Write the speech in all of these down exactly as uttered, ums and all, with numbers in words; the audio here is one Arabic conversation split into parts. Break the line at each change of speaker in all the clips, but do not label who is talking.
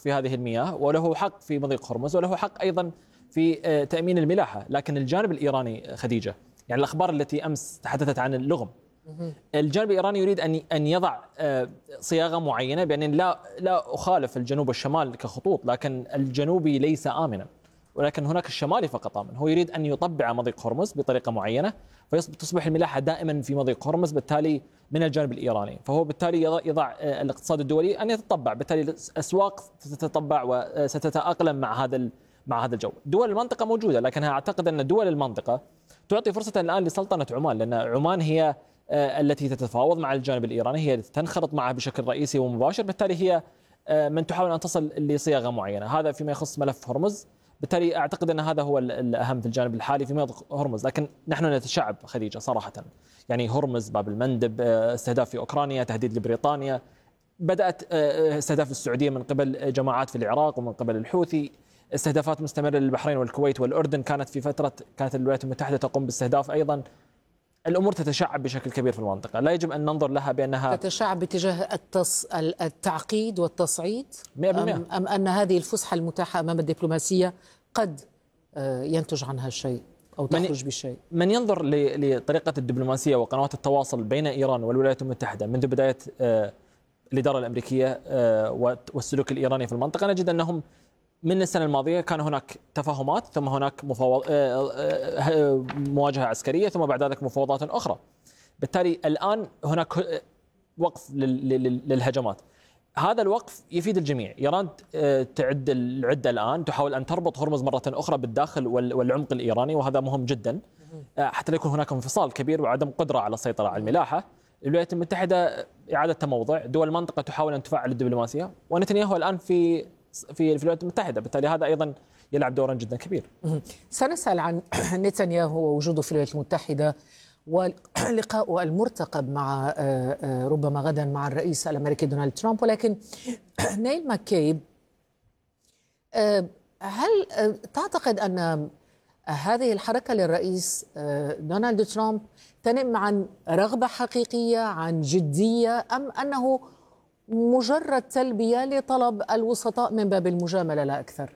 في هذه المياه، وله حق في مضيق هرمز، وله حق أيضا في تأمين الملاحة. لكن الجانب الإيراني خديجة، يعني الأخبار التي أمس تحدثت عن اللغم، الجانب الإيراني يريد أن أن يضع صياغة معينة بأن لا لا أخالف الجنوب والشمال كخطوط، لكن الجنوبي ليس آمنا، ولكن هناك الشمالي فقط آمن. هو يريد أن يطبع مضيق هرمز بطريقة معينة فتصبح الملاحة دائما في مضيق هرمز بالتالي من الجانب الإيراني، فهو بالتالي يضع الاقتصاد الدولي أن يتطبع، بالتالي الأسواق ستتطبع وستتأقلم مع هذا مع هذا الجو. دول المنطقة موجودة، لكنها أعتقد أن دول المنطقة تعطي فرصة الآن لسلطنة عمان، لأن عمان هي التي تتفاوض مع الجانب الإيراني، هي التي تنخرط معه بشكل رئيسي ومباشر، بالتالي هي من تحاول أن تصل لصياغة معينة. هذا فيما يخص ملف هرمز، بالتالي أعتقد أن هذا هو الأهم في الجانب الحالي في مضيق هرمز. لكن نحن نتشعب خديجة صراحة، يعني هرمز، باب المندب، استهداف في أوكرانيا، تهديد لبريطانيا، بدأت استهداف السعودية من قبل جماعات في العراق ومن قبل الحوثي، استهدافات مستمرة للبحرين والكويت والأردن، كانت في فترة كانت الولايات المتحدة تقوم باستهداف أيضا. الأمور تتشعب بشكل كبير في المنطقة، لا يجب أن ننظر لها بأنها
تتشعب باتجاه التص... التعقيد والتصعيد،
مئة بالمئة.
أم... أم أن هذه الفسحة المتاحة أمام الدبلوماسية قد ينتج عنها شيء أو تخرج بشيء؟
من ينظر لطريقة الدبلوماسية وقنوات التواصل بين إيران والولايات المتحدة منذ بداية الإدارة الأمريكية والسلوك الإيراني في المنطقة، نجد أنهم من السنة الماضية كان هناك تفاهمات، ثم هناك مفاوض... مواجهة عسكرية، ثم بعد ذلك مفاوضات أخرى. بالتالي الآن هناك وقف للهجمات. هذا الوقف يفيد الجميع. إيران تعد العدة الآن، تحاول أن تربط هرمز مرة أخرى بالداخل والعمق الإيراني، وهذا مهم جدا حتى لا يكون هناك انفصال كبير وعدم قدرة على السيطرة على الملاحة. الولايات المتحدة إعادة تموضع، دول المنطقة تحاول أن تفعل الدبلوماسية، ونتنياهو الآن في في الولايات المتحدة، بالتالي هذا أيضا يلعب دورا جدا كبير.
سنسأل عن نتنياهو ووجوده في الولايات المتحدة ولقاء المرتقب مع ربما غدا مع الرئيس الأمريكي دونالد ترامب، ولكن نيل ماككيب، هل تعتقد أن هذه الحركة للرئيس دونالد ترامب تنم عن رغبة حقيقية، عن جدية، أم أنه مجرد تلبية لطلب الوسطاء من باب المجاملة لا أكثر؟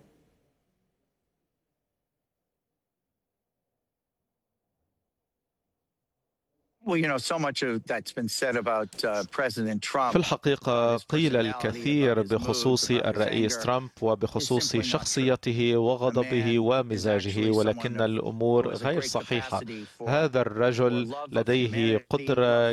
في الحقيقة قيل الكثير بخصوص الرئيس ترامب وبخصوص شخصيته وغضبه ومزاجه، ولكن الأمور غير صحيحة. هذا الرجل لديه قدرة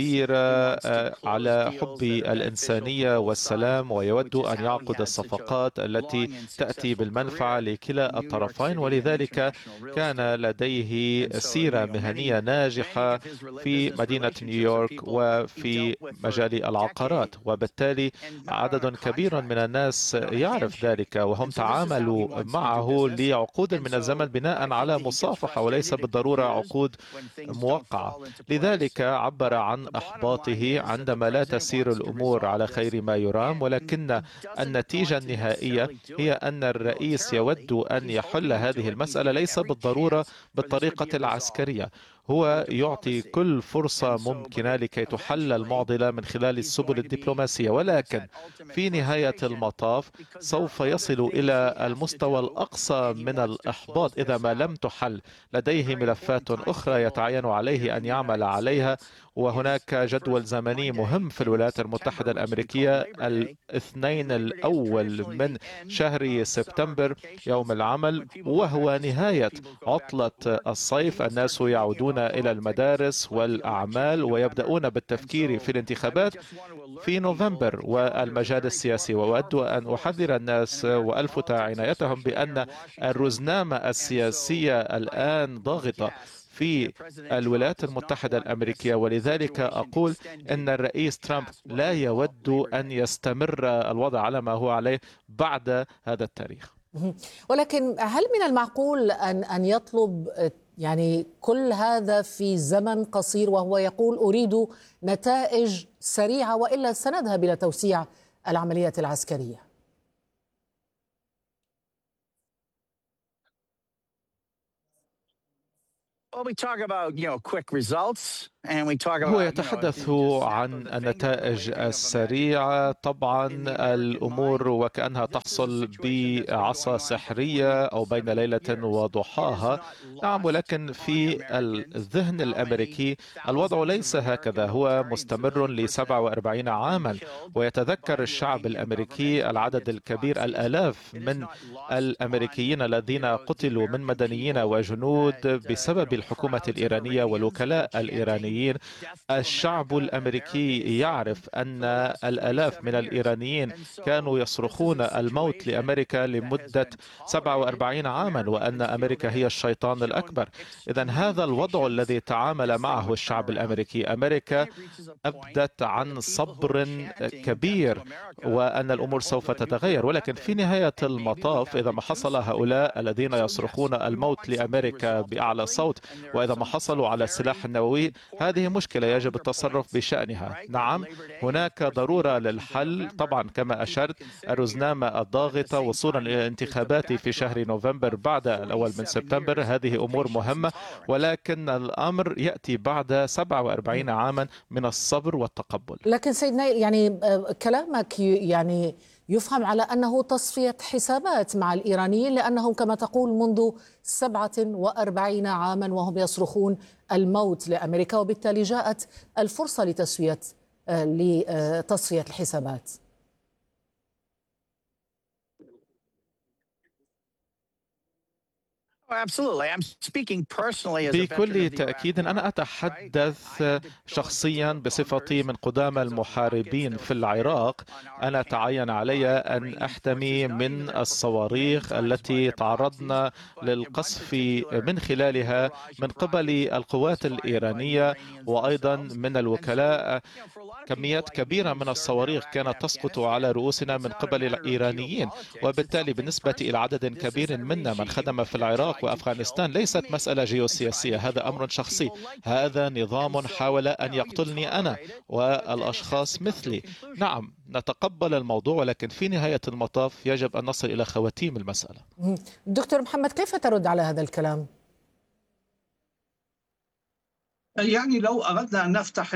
كبيرة على حب الإنسانية والسلام، ويود أن يعقد الصفقات التي تأتي بالمنفعة لكلا الطرفين، ولذلك كان لديه سيرة مهنية ناجحة في مدينة نيويورك وفي مجال العقارات، وبالتالي عدد كبير من الناس يعرف ذلك، وهم تعاملوا معه لعقود من الزمن بناء على مصافحة وليس بالضرورة عقود موقعة. لذلك عبر عن إحباطه عندما لا تسير الأمور على خير ما يرام، ولكن النتيجة النهائية هي أن الرئيس يود أن يحل هذه المسألة ليس بالضرورة بالطريقة العسكرية، هو يعطي كل فرصة ممكنة لكي تحل المعضلة من خلال السبل الدبلوماسية، ولكن في نهاية المطاف سوف يصل إلى المستوى الأقصى من الإحباط إذا ما لم تحل. لديه ملفات أخرى يتعين عليه أن يعمل عليها، وهناك جدول زمني مهم في الولايات المتحدة الأمريكية. الاثنين الأول من شهر سبتمبر يوم العمل، وهو نهاية عطلة الصيف، الناس يعودون إلى المدارس والأعمال ويبدأون بالتفكير في الانتخابات في نوفمبر والمجال السياسي. وأود أن أحذر الناس وألفت عنايتهم بأن الرزنامة السياسية الآن ضاغطة في الولايات المتحدة الأمريكية، ولذلك أقول أن الرئيس ترامب لا يود أن يستمر الوضع على ما هو عليه بعد هذا التاريخ.
ولكن هل من المعقول أن أن يطلب يعني كل هذا في زمن قصير، وهو يقول أريد نتائج سريعة وإلا سنذهب إلى توسيع العمليات العسكرية؟
هو يتحدث عن النتائج السريعة. طبعا الأمور وكأنها تحصل بعصا سحرية أو بين ليلة وضحاها. نعم، ولكن في الذهن الأمريكي الوضع ليس هكذا، هو مستمر ل سبعة وأربعين عاما. ويتذكر الشعب الأمريكي العدد الكبير، الآلاف من الأمريكيين الذين قتلوا من مدنيين وجنود بسبب الحكومة الإيرانية والوكلاء الإيرانيين. الشعب الأمريكي يعرف أن الآلاف من الإيرانيين كانوا يصرخون الموت لأمريكا لمدة سبعة وأربعين عاما، وأن أمريكا هي الشيطان الأكبر. إذن هذا الوضع الذي تعامل معه الشعب الأمريكي. أمريكا أبدت عن صبر كبير وأن الأمور سوف تتغير، ولكن في نهاية المطاف إذا ما حصل هؤلاء الذين يصرخون الموت لأمريكا بأعلى صوت، وإذا ما حصلوا على السلاح النووي، هذه مشكلة يجب التصرف بشأنها. نعم، هناك ضرورة للحل. طبعا كما أشرت، الرزنامة الضاغطة وصولا إلى الانتخابات في شهر نوفمبر بعد الأول من سبتمبر، هذه أمور مهمة، ولكن الأمر يأتي بعد سبعة وأربعين عاما من الصبر والتقبل.
لكن سيد نايل، يعني كلامك يعني يفهم على أنه تصفية حسابات مع الإيرانيين، لأنهم كما تقول منذ سبعة وأربعين عاما وهم يصرخون الموت لأمريكا، وبالتالي جاءت الفرصة لتسوية لتصفية الحسابات.
بكل تأكيد أنا أتحدث شخصيا بصفتي من قدامى المحاربين في العراق. أنا تعين علي أن أحتمي من الصواريخ التي تعرضنا للقصف من خلالها من قبل القوات الإيرانية وأيضا من الوكلاء. كميات كبيرة من الصواريخ كانت تسقط على رؤوسنا من قبل الإيرانيين، وبالتالي بالنسبة إلى عدد كبير منا من خدم في العراق وأفغانستان ليست مسألة جيوسياسية، هذا أمر شخصي. هذا نظام حاول أن يقتلني أنا والأشخاص مثلي. نعم، نتقبل الموضوع، ولكن في نهاية المطاف يجب أن نصل إلى خواتيم المسألة.
دكتور محمد، كيف ترد على هذا الكلام؟
يعني لو أردنا أن نفتح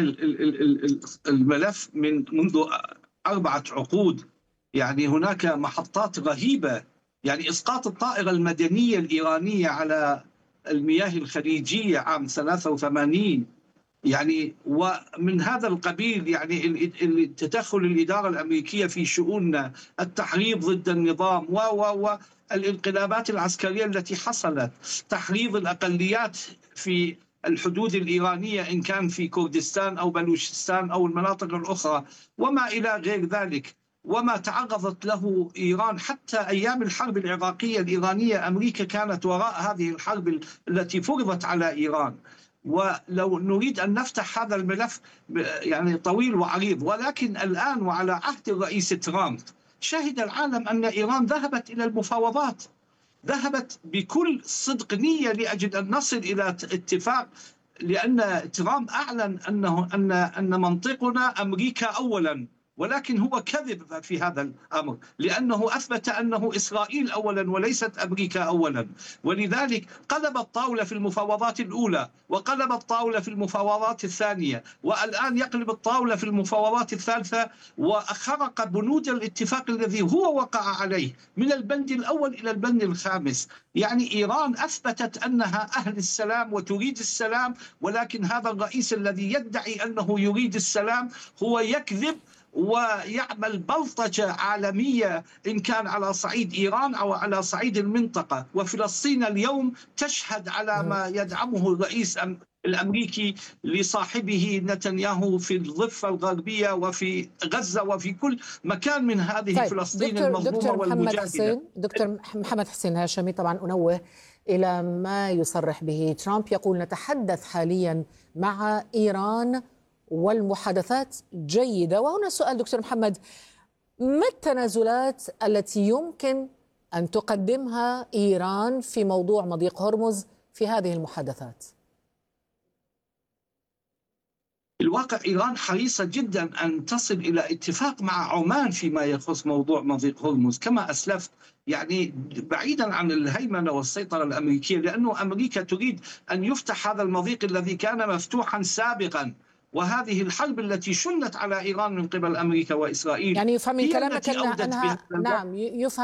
الملف من منذ أربعة عقود، يعني هناك محطات رهيبة. يعني إسقاط الطائرة المدنية الإيرانية على المياه الخليجية عام ثلاثة وثمانين، يعني ومن هذا القبيل يعني التدخل الإدارة الأمريكية في شؤوننا، التحريض ضد النظام و و والانقلابات العسكرية التي حصلت، تحريض الأقليات في الحدود الإيرانية إن كان في كردستان أو بلوشستان أو المناطق الأخرى وما إلى غير ذلك، وما تعرضت له إيران حتى أيام الحرب العراقية الإيرانية. أمريكا كانت وراء هذه الحرب التي فرضت على إيران. ولو نريد أن نفتح هذا الملف يعني طويل وعريض، ولكن الآن وعلى عهد الرئيس ترامب شهد العالم أن إيران ذهبت إلى المفاوضات، ذهبت بكل صدق نية لأجل أن نصل إلى اتفاق، لأن ترامب أعلن أنه أن أن منطقنا أمريكا أولا، ولكن هو كذب في هذا الأمر، لأنه أثبت أنه إسرائيل أولا وليست أمريكا أولا. ولذلك قلب الطاولة في المفاوضات الأولى وقلب الطاولة في المفاوضات الثانية، والآن يقلب الطاولة في المفاوضات الثالثة، وخرق بنود الاتفاق الذي هو وقع عليه من البند الأول إلى البند الخامس. يعني إيران أثبتت أنها أهل السلام وتريد السلام، ولكن هذا الرئيس الذي يدعي أنه يريد السلام هو يكذب ويعمل بلطجة عالمية، إن كان على صعيد إيران أو على صعيد المنطقة. وفلسطين اليوم تشهد على ما يدعمه الرئيس الأمريكي لصاحبه نتنياهو في الضفة الغربية وفي غزة وفي كل مكان من هذه طيب فلسطين المظلومة والمجاهدة.
دكتور محمد حسين هاشمي، طبعا أنوه إلى ما يصرح به ترامب، يقول نتحدث حاليا مع إيران والمحادثات جيدة. وهنا السؤال دكتور محمد، ما التنازلات التي يمكن أن تقدمها إيران في موضوع مضيق هرمز في هذه المحادثات؟
بالواقع إيران حريصة جدا أن تصل إلى اتفاق مع عمان فيما يخص موضوع مضيق هرمز كما أسلفت، يعني بعيدا عن الهيمنة والسيطرة الأمريكية، لأنه أمريكا تريد أن يفتح هذا المضيق الذي كان مفتوحا سابقا. وهذه الحرب التي شنت على إيران من قبل أمريكا وإسرائيل
يعني يفهم من
هي
كلامك
التي
أنها,
أودت
أنها
بها
نعم يفهم